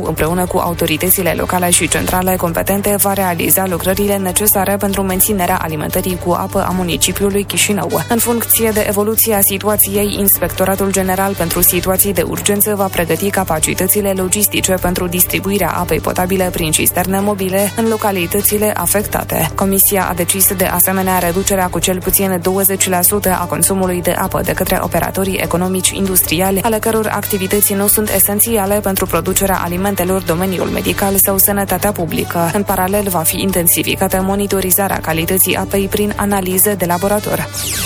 Chișinău, împreună cu autoritățile locale și centrale competente, va realiza lucrările necesare pentru menținerea alimentării cu apă a municipiului Chișinău. În funcție de evoluția situației, Inspectoratul General pentru Situații de Urgență va pregăti capacitățile logistice pentru distribuirea apei potabile prin cisterne mobile în localitățile afectate. Comisia a decis de asemenea reducerea cu cel puțin 20% a consumului de apă de către operatorii economici industriali, ale căror activități nu sunt esențiale pentru producerea alimentelor, domeniul medical sau sănătatea publică. În paralel, va fi intensificată monitorizarea calității apei prin analize de laborator.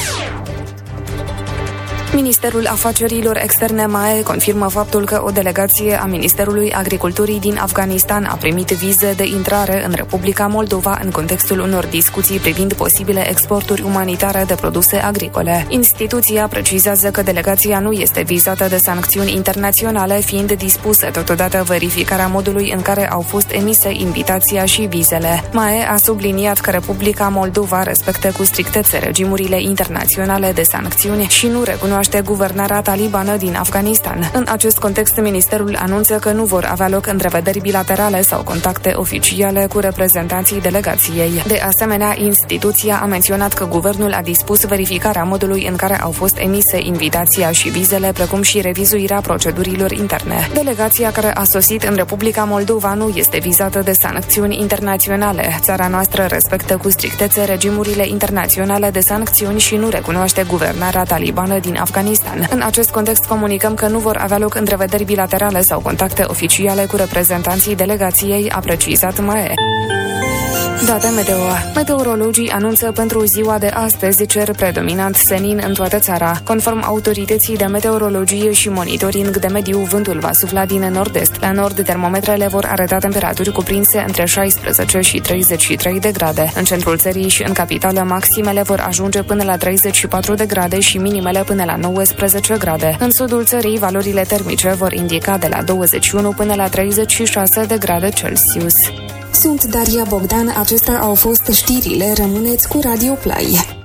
Ministerul Afacerilor Externe MAE confirmă faptul că o delegație a Ministerului Agriculturii din Afganistan a primit vize de intrare în Republica Moldova în contextul unor discuții privind posibile exporturi umanitare de produse agricole. Instituția precizează că delegația nu este vizată de sancțiuni internaționale, fiind dispusă totodată verificarea modului în care au fost emise invitația și vizele. MAE a subliniat că Republica Moldova respectă cu strictețe regimurile internaționale de sancțiuni și nu recunoaște guvernarea talibană din Afganistan. În acest context, ministerul anunță că nu vor avea loc întrevederi bilaterale sau contacte oficiale cu reprezentanții delegației. De asemenea, instituția a menționat că guvernul a dispus verificarea modului în care au fost emise invitația și vizele, precum și revizuirea procedurilor interne. Delegația care a sosit în Republica Moldova nu este vizată de sancțiuni internaționale. Țara noastră respectă cu strictețe regimurile internaționale de sancțiuni și nu recunoaște guvernarea talibană din Afganistan. În acest context comunicăm că nu vor avea loc întrevederi bilaterale sau contacte oficiale cu reprezentanții delegației, a precizat MAE. Date meteo. Meteorologii anunță pentru ziua de astăzi cer predominant senin în toată țara. Conform autorității de meteorologie și monitoring de mediu, vântul va sufla din nord-est. La nord, termometrele vor arăta temperaturi cuprinse între 16 și 33 de grade. În centrul țării și în capitală, maximele vor ajunge până la 34 de grade și minimele până la 19 grade. În sudul țării, valorile termice vor indica de la 21 până la 36 de grade Celsius. Sunt Daria Bogdan, acestea au fost știrile, rămâneți cu Radio Play.